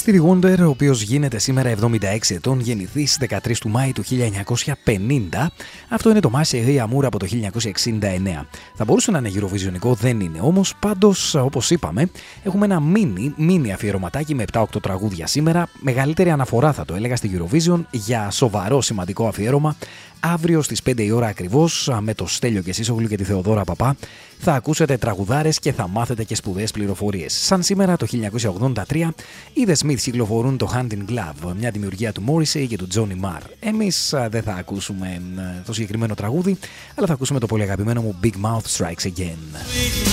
Stevie Wonder, ο οποίος γίνεται σήμερα 76 ετών, γεννηθεί στις 13 του Μάη του 1950. Αυτό είναι το Maserhi Amour από το 1969. Θα μπορούσε να είναι Eurovisionικό, δεν είναι όμως. Πάντως, όπως είπαμε, έχουμε ένα mini αφιερωματάκι με 7-8 τραγούδια σήμερα. Μεγαλύτερη αναφορά θα το έλεγα στη Eurovision για σοβαρό σημαντικό αφιέρωμα. Αύριο στις 5 η ώρα ακριβώς, με το Στέλιο Κεσίσογλου και τη Θεοδόρα Παπά, θα ακούσετε τραγουδάρες και θα μάθετε και σπουδαίες πληροφορίες. Σαν σήμερα το 1983, οι The Smiths κυκλοφορούν το Hand in Glove, μια δημιουργία του Morrissey και του Johnny Marr. Εμείς δεν θα ακούσουμε το συγκεκριμένο τραγούδι, αλλά θα ακούσουμε το πολύ αγαπημένο μου Big Mouth Strikes Again.